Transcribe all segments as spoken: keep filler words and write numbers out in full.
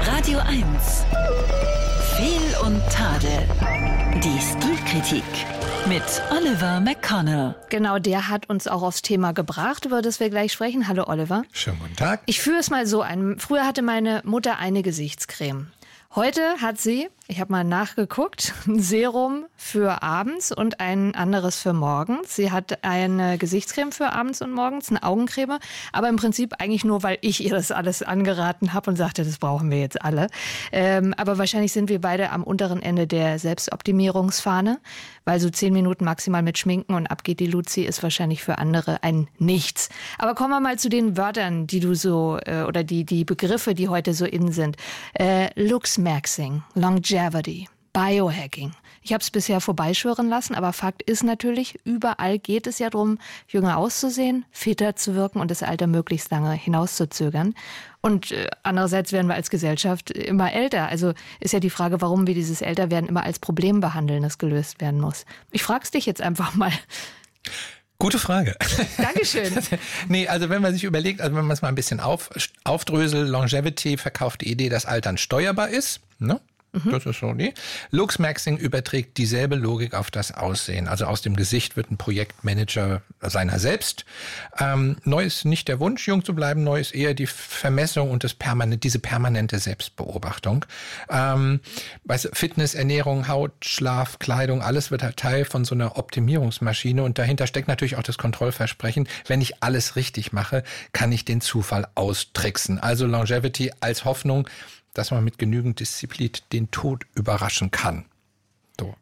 Radio eins. Fehl und Tadel. Die Stilkritik mit Oliver McConnell. Genau, der hat uns auch aufs Thema gebracht, über das wir gleich sprechen. Hallo Oliver. Schönen guten Tag. Ich führe es mal so ein. Früher hatte meine Mutter eine Gesichtscreme. Heute hat sie, ich habe mal nachgeguckt, ein Serum für abends und ein anderes für morgens. Sie hat eine Gesichtscreme für abends und morgens, eine Augencreme, aber im Prinzip eigentlich nur, weil ich ihr das alles angeraten habe und sagte, das brauchen wir jetzt alle. Ähm, aber wahrscheinlich sind wir beide am unteren Ende der Selbstoptimierungsfahne, weil so zehn Minuten maximal mit Schminken und ab geht die Luzi ist wahrscheinlich für andere ein Nichts. Aber kommen wir mal zu den Wörtern, die du so, äh, oder die, die Begriffe, die heute so in sind. Äh, Looksmaxing, Longevity, Biohacking. Ich habe es bisher vorbeischwören lassen, aber Fakt ist natürlich, überall geht es ja darum, jünger auszusehen, fitter zu wirken und das Alter möglichst lange hinauszuzögern. Und äh, andererseits werden wir als Gesellschaft immer älter. Also ist ja die Frage, warum wir dieses Älterwerden immer als Problem behandeln, das gelöst werden muss. Ich frage es dich jetzt einfach mal. Gute Frage. Dankeschön. Nee, also wenn man sich überlegt, also wenn man es mal ein bisschen auf, aufdröselt, Longevity verkauft die Idee, dass Altern steuerbar ist, ne? Mhm. Das ist so die. Looksmaxing überträgt dieselbe Logik auf das Aussehen. Also aus dem Gesicht wird ein Projektmanager seiner selbst. Ähm, neu ist nicht der Wunsch, jung zu bleiben, neu ist eher die Vermessung und das permanent, diese permanente Selbstbeobachtung. Ähm, weißt du, Fitness, Ernährung, Haut, Schlaf, Kleidung, alles wird halt Teil von so einer Optimierungsmaschine und dahinter steckt natürlich auch das Kontrollversprechen. Wenn ich alles richtig mache, kann ich den Zufall austricksen. Also Longevity als Hoffnung, dass man mit genügend Disziplin den Tod überraschen kann. So.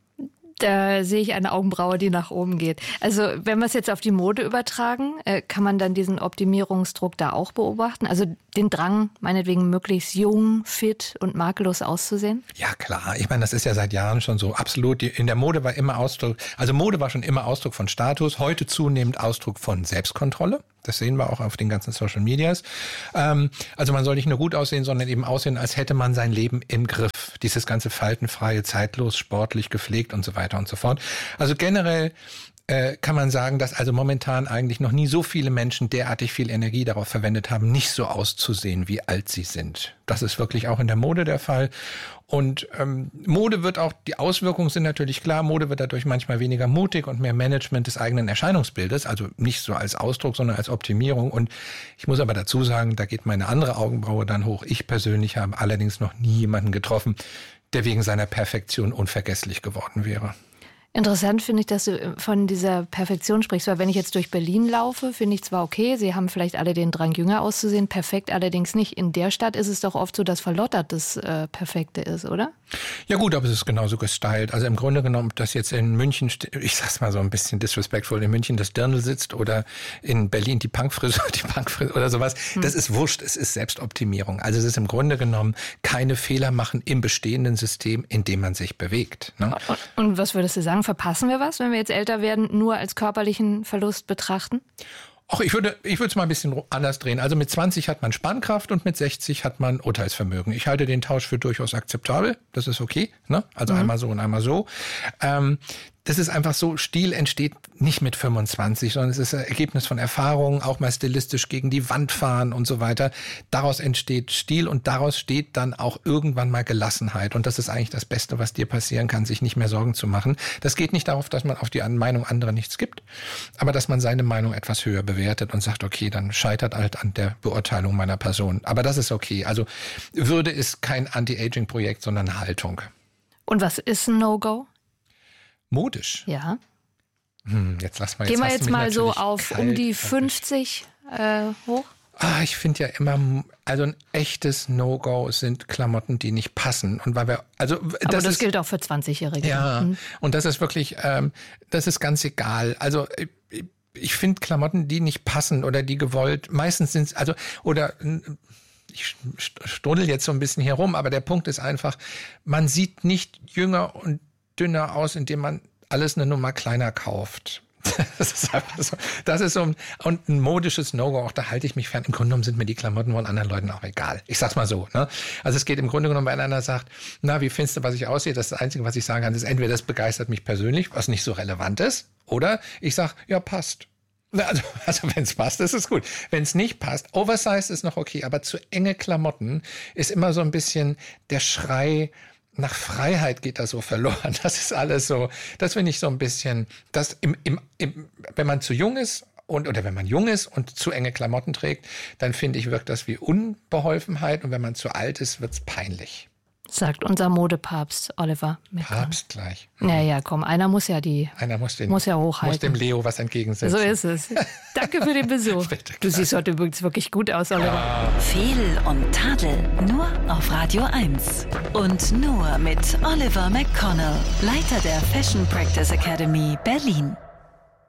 Da sehe ich eine Augenbraue, die nach oben geht. Also wenn wir es jetzt auf die Mode übertragen, äh, kann man dann diesen Optimierungsdruck da auch beobachten? Also den Drang, meinetwegen möglichst jung, fit und makellos auszusehen? Ja klar, ich meine, das ist ja seit Jahren schon so absolut. In der Mode war immer Ausdruck, also Mode war schon immer Ausdruck von Status, heute zunehmend Ausdruck von Selbstkontrolle. Das sehen wir auch auf den ganzen Social Medias. Ähm, also man soll nicht nur gut aussehen, sondern eben aussehen, als hätte man sein Leben im Griff. Dieses ganze faltenfreie, zeitlos, sportlich, gepflegt und so weiter und so fort. Also generell äh, kann man sagen, dass also momentan eigentlich noch nie so viele Menschen derartig viel Energie darauf verwendet haben, nicht so auszusehen, wie alt sie sind. Das ist wirklich auch in der Mode der Fall. Und ähm, Mode wird auch, die Auswirkungen sind natürlich klar, Mode wird dadurch manchmal weniger mutig und mehr Management des eigenen Erscheinungsbildes, also nicht so als Ausdruck, sondern als Optimierung. Und ich muss aber dazu sagen, da geht meine andere Augenbraue dann hoch. Ich persönlich habe allerdings noch nie jemanden getroffen, der wegen seiner Perfektion unvergesslich geworden wäre. Interessant finde ich, dass du von dieser Perfektion sprichst, weil wenn ich jetzt durch Berlin laufe, finde ich zwar okay, sie haben vielleicht alle den Drang, jünger auszusehen, perfekt allerdings nicht. In der Stadt ist es doch oft so, dass verlottert das äh, Perfekte ist, oder? Ja gut, aber es ist genauso gestylt. Also im Grunde genommen, ob das jetzt in München, ich sag's mal so ein bisschen disrespectful, in München das Dirndl sitzt oder in Berlin die Punkfrisur, die Punkfrisur oder sowas, hm. das ist wurscht, es ist Selbstoptimierung. Also es ist im Grunde genommen keine Fehler machen im bestehenden System, in dem man sich bewegt. Ne? Und, und was würdest du sagen? Verpassen wir was, wenn wir jetzt älter werden, nur als körperlichen Verlust betrachten? Ach, ich würde, ich würde es mal ein bisschen anders drehen. Also mit zwanzig hat man Spannkraft und mit sechzig hat man Urteilsvermögen. Ich halte den Tausch für durchaus akzeptabel. Das ist okay, ne? Also mhm. einmal so und einmal so. Ähm, das ist einfach so, Stil entsteht nicht mit fünfundzwanzig, sondern es ist ein Ergebnis von Erfahrungen, auch mal stilistisch gegen die Wand fahren und so weiter. Daraus entsteht Stil und daraus steht dann auch irgendwann mal Gelassenheit. Und das ist eigentlich das Beste, was dir passieren kann, sich nicht mehr Sorgen zu machen. Das geht nicht darauf, dass man auf die Meinung anderer nichts gibt, aber dass man seine Meinung etwas höher bewertet und sagt, okay, dann scheitert halt an der Beurteilung meiner Person. Aber das ist okay. Also Würde ist kein Anti-Aging-Projekt, sondern eine Haltung. Und was ist ein No-Go? Modisch? Ja. Hm, jetzt lass mal, jetzt Gehen wir jetzt mal so auf um die fünfzig äh, hoch? Ah, ich finde ja immer, also ein echtes No-Go sind Klamotten, die nicht passen. Und weil wir, also Aber das, das ist, gilt auch für zwanzigjährige. Ja, mhm. und das ist wirklich, ähm, das ist ganz egal. Also ich, ich finde Klamotten, die nicht passen oder die gewollt, meistens sind es, also, oder ich struddel jetzt so ein bisschen hier rum, aber der Punkt ist einfach, man sieht nicht jünger und dünner aus, indem man alles eine Nummer kleiner kauft. Das ist einfach so. Das ist so ein, und ein modisches No-Go, auch da halte ich mich fern. Im Grunde genommen sind mir die Klamotten von anderen Leuten auch egal. Ich sag's mal so. Ne? Also es geht im Grunde genommen, wenn einer sagt, na, wie findest du, was ich aussehe? Das ist das Einzige, was ich sagen kann, ist entweder das begeistert mich persönlich, was nicht so relevant ist, oder ich sag, ja, passt. Also, also wenn es passt, ist es gut. Wenn es nicht passt, Oversize ist noch okay, aber zu enge Klamotten ist immer so ein bisschen der Schrei nach Freiheit geht da so verloren. Das ist alles so, das finde ich so ein bisschen, das im, im, im, wenn man zu jung ist und oder wenn man jung ist und zu enge Klamotten trägt, dann finde ich, wirkt das wie Unbeholfenheit und wenn man zu alt ist, wird's peinlich. Sagt unser Modepapst Oliver McConnell. Papst gleich. Naja, komm, einer muss ja die, Einer muss, den, muss ja hochhalten. muss dem Leo was entgegensetzen. So ist es. Danke für den Besuch. Bitte, du siehst heute übrigens wirklich gut aus, Oliver. Ja. Fehl und Tadel nur auf Radio eins. Und nur mit Oliver McConnell, Leiter der Fashion Practice Academy Berlin.